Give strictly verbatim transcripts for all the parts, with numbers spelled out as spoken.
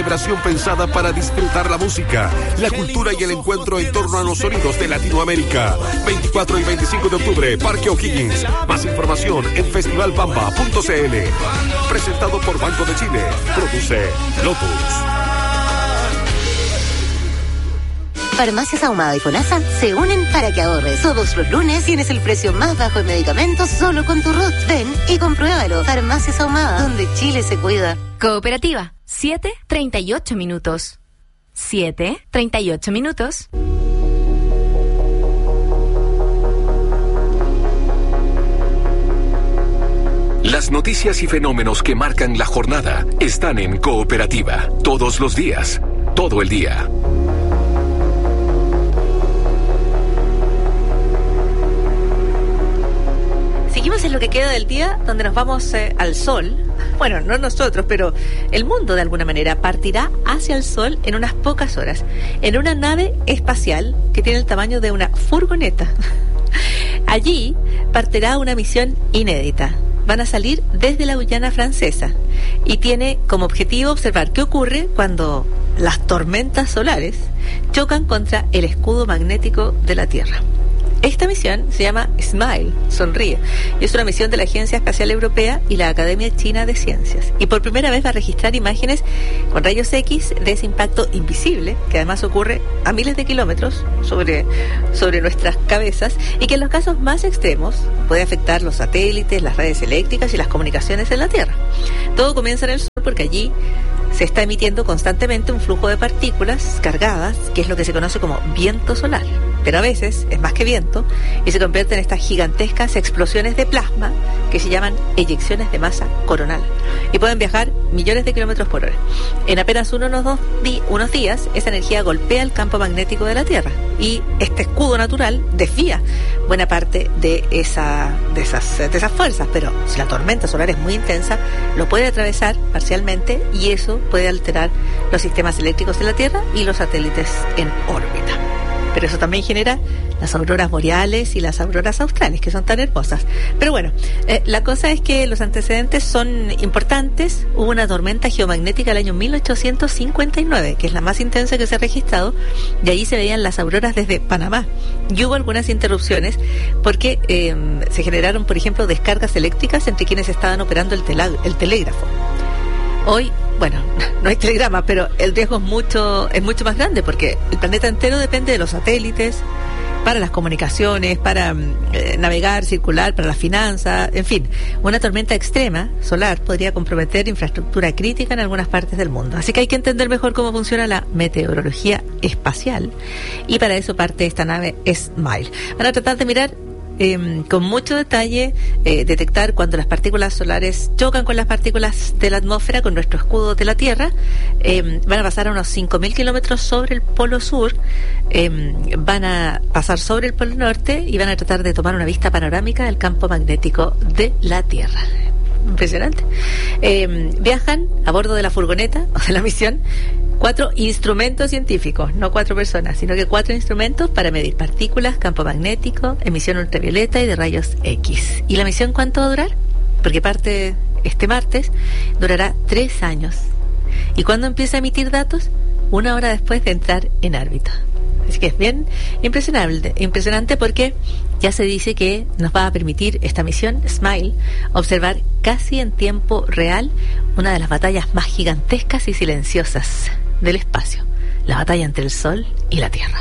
Celebración pensada para disfrutar la música, la cultura y el encuentro en torno a los sonidos de Latinoamérica. veinticuatro y veinticinco de octubre, Parque O'Higgins. Más información en festival bamba punto c l. Presentado por Banco de Chile. Produce Lotus. Farmacias Ahumada y FONASA se unen para que ahorres. Todos los lunes tienes el precio más bajo en medicamentos solo con tu R U T. Ven y compruébalo. Farmacias Ahumada, donde Chile se cuida. Cooperativa, siete treinta y ocho minutos. siete treinta y ocho minutos. Las noticias y fenómenos que marcan la jornada están en Cooperativa. Todos los días, todo el día. Seguimos en lo que queda del día, donde nos vamos eh, al sol. Bueno, no nosotros, pero el mundo de alguna manera partirá hacia el sol en unas pocas horas, en una nave espacial que tiene el tamaño de una furgoneta. Allí partirá una misión inédita. Van a salir desde la Guyana Francesa y tiene como objetivo observar qué ocurre cuando las tormentas solares chocan contra el escudo magnético de la Tierra. Esta misión se llama SMILE, sonríe, y es una misión de la Agencia Espacial Europea y la Academia China de Ciencias. Y por primera vez va a registrar imágenes con rayos X de ese impacto invisible, que además ocurre a miles de kilómetros sobre, sobre nuestras cabezas, y que en los casos más extremos puede afectar los satélites, las redes eléctricas y las comunicaciones en la Tierra. Todo comienza en el Sol porque allí se está emitiendo constantemente un flujo de partículas cargadas, que es lo que se conoce como viento solar. Pero a veces es más que viento y se convierte en estas gigantescas explosiones de plasma que se llaman eyecciones de masa coronal y pueden viajar millones de kilómetros por hora. En apenas unos, dos di- unos días, esa energía golpea el campo magnético de la Tierra y este escudo natural desvía buena parte de, esa, de, esas, de esas fuerzas. Pero si la tormenta solar es muy intensa, lo puede atravesar parcialmente y eso puede alterar los sistemas eléctricos de la Tierra y los satélites en órbita. Pero eso también genera las auroras boreales y las auroras australes, que son tan hermosas. Pero bueno, eh, la cosa es que los antecedentes son importantes. Hubo una tormenta geomagnética el año mil ochocientos cincuenta y nueve, que es la más intensa que se ha registrado, y ahí se veían las auroras desde Panamá. Y hubo algunas interrupciones porque eh, se generaron, por ejemplo, descargas eléctricas entre quienes estaban operando el, tela- el telégrafo. Hoy, bueno, no hay telegrama, pero el riesgo es mucho, es mucho más grande porque el planeta entero depende de los satélites para las comunicaciones, para eh, navegar, circular, para las finanzas, en fin. Una tormenta extrema solar podría comprometer infraestructura crítica en algunas partes del mundo. Así que hay que entender mejor cómo funciona la meteorología espacial y para eso parte esta nave SMILE. Van a tratar de mirar Eh, con mucho detalle, eh, detectar cuando las partículas solares chocan con las partículas de la atmósfera, con nuestro escudo de la Tierra. Eh, van a pasar a unos cinco mil kilómetros sobre el polo sur, eh, van a pasar sobre el polo norte y van a tratar de tomar una vista panorámica del campo magnético de la Tierra. Impresionante. Eh, viajan a bordo de la furgoneta o de la misión cuatro instrumentos científicos, no cuatro personas, sino que cuatro instrumentos para medir partículas, campo magnético, emisión ultravioleta y de rayos X. ¿Y la misión cuánto va a durar? Porque parte este martes, durará tres años. ¿Y cuándo empieza a emitir datos? Una hora después de entrar en órbita. Así que es bien impresionante, impresionante porque ya se dice que nos va a permitir esta misión, SMILE, observar casi en tiempo real una de las batallas más gigantescas y silenciosas del espacio, la batalla entre el Sol y la Tierra.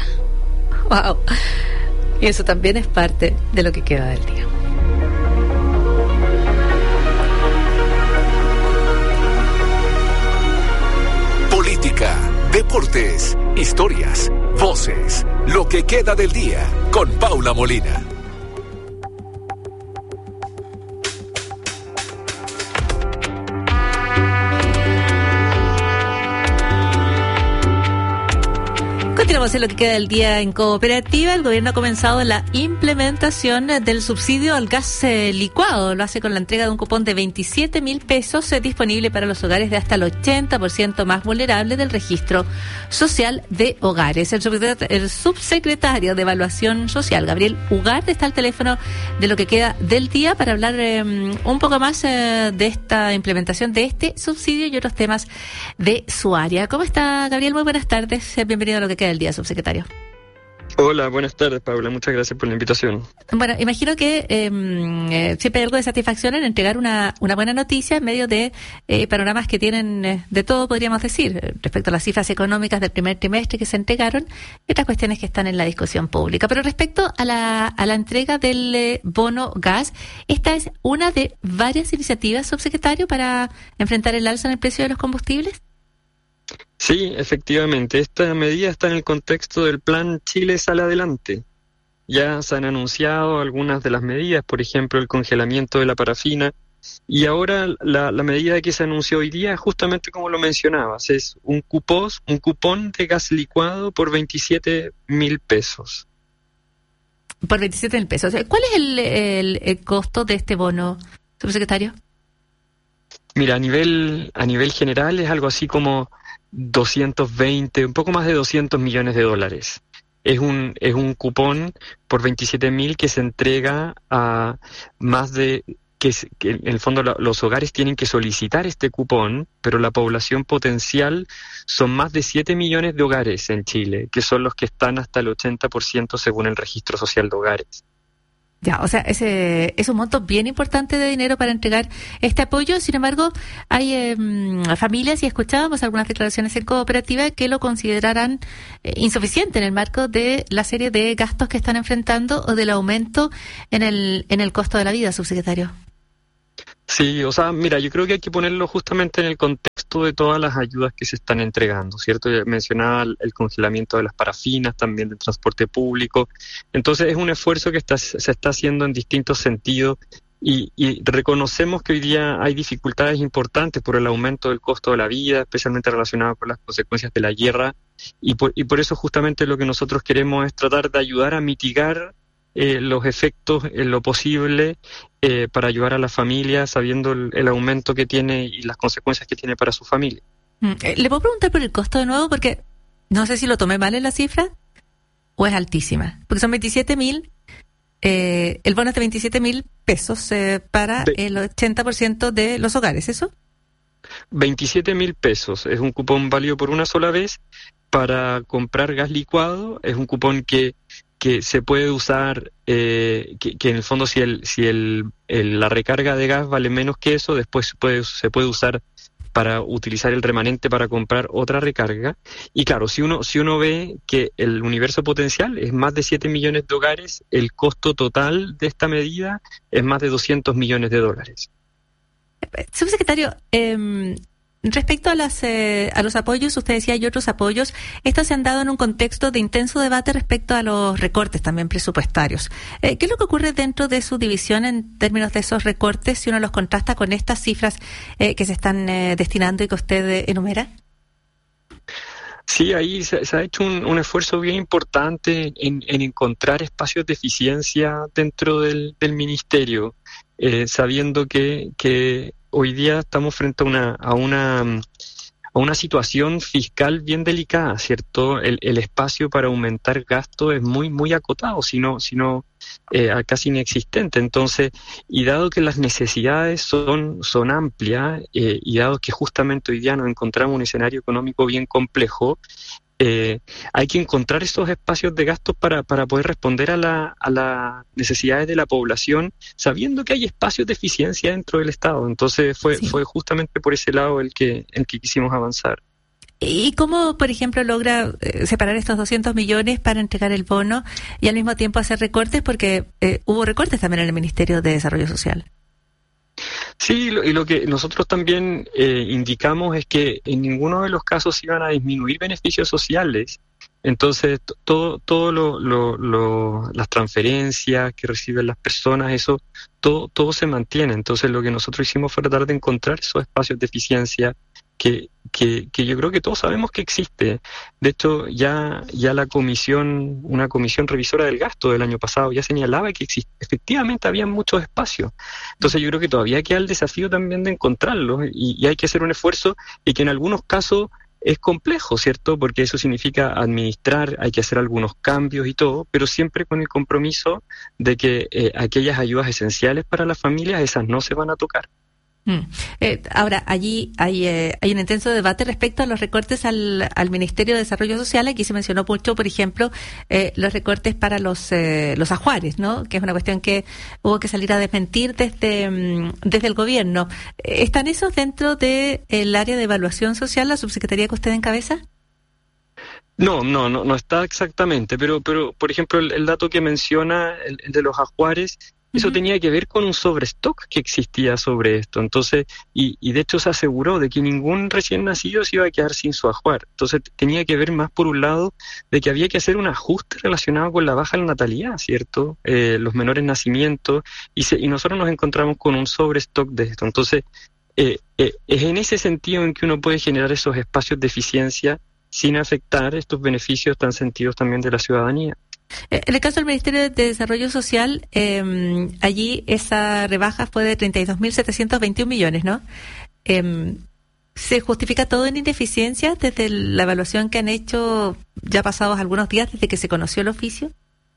¡Wow! Y eso también es parte de lo que queda del día. Política, deportes, historias, voces, lo que queda del día con Paula Molina. Continuamos en lo que queda del día en Cooperativa. El gobierno ha comenzado la implementación del subsidio al gas eh, licuado. Lo hace con la entrega de un cupón de veintisiete mil pesos eh, disponible para los hogares de hasta el ochenta por ciento más vulnerables del registro social de hogares. El subsecretario, el subsecretario de Evaluación Social, Gabriel Ugarte, está al teléfono de lo que queda del día para hablar eh, un poco más eh, de esta implementación de este subsidio y otros temas de su área. ¿Cómo está, Gabriel? Muy buenas tardes. Bienvenido a lo que queda del día, subsecretario. Hola, buenas tardes, Paula. Muchas gracias por la invitación. Bueno, imagino que eh, eh, siempre hay algo de satisfacción en entregar una, una buena noticia en medio de eh, panoramas que tienen eh, de todo, podríamos decir, respecto a las cifras económicas del primer trimestre que se entregaron y otras cuestiones que están en la discusión pública. Pero respecto a la, a la entrega del eh, bono gas, esta es una de varias iniciativas, subsecretario, para enfrentar el alza en el precio de los combustibles. Sí, efectivamente. Esta medida está en el contexto del Plan Chile Sale Adelante. Ya se han anunciado algunas de las medidas, por ejemplo, el congelamiento de la parafina, y ahora la, la medida que se anunció hoy día, justamente como lo mencionabas, es un cupón, un cupón de gas licuado por veintisiete mil pesos. Por veintisiete mil pesos. ¿Cuál es el, el, el costo de este bono, subsecretario? Mira, a nivel, a nivel general es algo así como doscientos veinte, un poco más de doscientos millones de dólares. Es un, es un cupón por veintisiete mil que se entrega a más de, que, que en el fondo la, los hogares tienen que solicitar este cupón, pero la población potencial son más de siete millones de hogares en Chile, que son los que están hasta el ochenta por ciento según el registro social de hogares. Ya, o sea, ese es un monto bien importante de dinero para entregar este apoyo. Sin embargo, hay eh, familias, y escuchábamos algunas declaraciones en Cooperativa, que lo considerarán eh, insuficiente en el marco de la serie de gastos que están enfrentando o del aumento en el en el costo de la vida, subsecretario. Sí, o sea, mira, yo creo que hay que ponerlo justamente en el contexto de todas las ayudas que se están entregando, ¿cierto? Yo mencionaba el, el congelamiento de las parafinas, también del transporte público. Entonces es un esfuerzo que está, se está haciendo en distintos sentidos y, y reconocemos que hoy día hay dificultades importantes por el aumento del costo de la vida, especialmente relacionado con las consecuencias de la guerra, y por, y por eso justamente lo que nosotros queremos es tratar de ayudar a mitigar Eh, los efectos en lo posible eh, para ayudar a la familia, sabiendo el, el aumento que tiene y las consecuencias que tiene para su familia. Mm, eh, Le puedo preguntar por el costo de nuevo, porque no sé si lo tomé mal en la cifra o es altísima, porque son veintisiete mil, eh, el bono es de veintisiete mil pesos eh, para de, el ochenta por ciento de los hogares, ¿eso? veintisiete mil pesos, es un cupón válido por una sola vez para comprar gas licuado, es un cupón que que se puede usar, eh, que, que en el fondo si el si el, el la recarga de gas vale menos que eso, después se puede, se puede usar para utilizar el remanente para comprar otra recarga. Y claro, si uno si uno ve que el universo potencial es más de siete millones de hogares, el costo total de esta medida es más de doscientos millones de dólares. Subsecretario, eh, respecto a las eh, a los apoyos, usted decía, hay otros apoyos. Estos se han dado en un contexto de intenso debate respecto a los recortes también presupuestarios. Eh, ¿Qué es lo que ocurre dentro de su división en términos de esos recortes si uno los contrasta con estas cifras eh, que se están eh, destinando y que usted eh, enumera? Sí, ahí se, se ha hecho un, un esfuerzo bien importante en, en encontrar espacios de eficiencia dentro del, del ministerio, eh, sabiendo que, que hoy día estamos frente a una a una a una situación fiscal bien delicada, ¿cierto? El, el espacio para aumentar gasto es muy muy acotado, sino sino eh, casi inexistente. Entonces, y dado que las necesidades son son amplias eh, y dado que justamente hoy día nos encontramos en un escenario económico bien complejo, Eh, hay que encontrar esos espacios de gasto para, para poder responder a la a las necesidades de la población, sabiendo que hay espacios de eficiencia dentro del Estado. Entonces fue sí. fue justamente por ese lado el que el que quisimos avanzar. ¿Y cómo, por ejemplo, logra eh, separar estos doscientos millones para entregar el bono y al mismo tiempo hacer recortes? Porque eh, hubo recortes también en el Ministerio de Desarrollo Social. Sí, y lo que nosotros también eh, indicamos es que en ninguno de los casos iban a disminuir beneficios sociales. Entonces, todo, todo lo, lo, lo, las transferencias que reciben las personas, eso, todo, todo se mantiene. Entonces, lo que nosotros hicimos fue tratar de encontrar esos espacios de eficiencia que, que, que yo creo que todos sabemos que existe. De hecho, ya, ya la comisión, una comisión revisora del gasto del año pasado ya señalaba que exist- efectivamente había muchos espacios. Entonces yo creo que todavía queda el desafío también de encontrarlos y, y hay que hacer un esfuerzo y que en algunos casos es complejo, ¿cierto? Porque eso significa administrar, hay que hacer algunos cambios y todo, pero siempre con el compromiso de que eh, aquellas ayudas esenciales para las familias, esas no se van a tocar. Mm. Eh, ahora, allí hay, eh, hay un intenso debate respecto a los recortes al, al Ministerio de Desarrollo Social. Aquí se mencionó mucho, por ejemplo, eh, los recortes para los eh, los ajuares, ¿no? Que es una cuestión que hubo que salir a desmentir desde, mm, desde el gobierno. ¿Están esos dentro del de área de evaluación social, la subsecretaría que usted encabeza? No, no, no, no está exactamente, pero, pero por ejemplo, el, el dato que menciona, el, el de los ajuares, eso uh-huh. tenía que ver con un sobrestock que existía sobre esto. Entonces, y, y de hecho se aseguró de que ningún recién nacido se iba a quedar sin su ajuar. Entonces, tenía que ver más por un lado de que había que hacer un ajuste relacionado con la baja natalidad, ¿cierto? Eh, los menores nacimientos, y, se, y nosotros nos encontramos con un sobrestock de esto. Entonces, eh, eh, es en ese sentido en que uno puede generar esos espacios de eficiencia sin afectar estos beneficios tan sentidos también de la ciudadanía. En el caso del Ministerio de Desarrollo Social, eh, allí esa rebaja fue de treinta y dos mil setecientos veintiún millones, ¿no? Eh, ¿Se justifica todo en ineficiencia desde la evaluación que han hecho ya pasados algunos días desde que se conoció el oficio?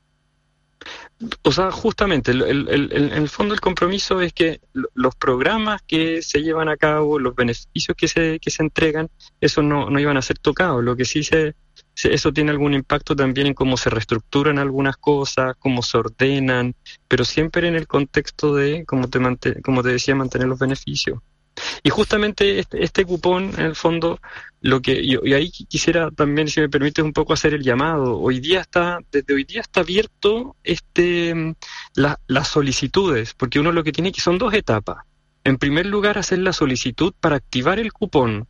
O sea, justamente, el, el, el, en el fondo el compromiso es que los programas que se llevan a cabo, los beneficios que se que se entregan, eso no, no iban a ser tocados. Lo que sí se, se eso tiene algún impacto también en cómo se reestructuran algunas cosas, cómo se ordenan, pero siempre en el contexto de, como te, mante, como te decía, mantener los beneficios. Y justamente este, este cupón, en el fondo, lo que yo, y ahí quisiera también, si me permites, un poco hacer el llamado. Hoy día está, desde hoy día está abierto este la, las solicitudes, porque uno lo que tiene que son dos etapas. En primer lugar, hacer la solicitud para activar el cupón,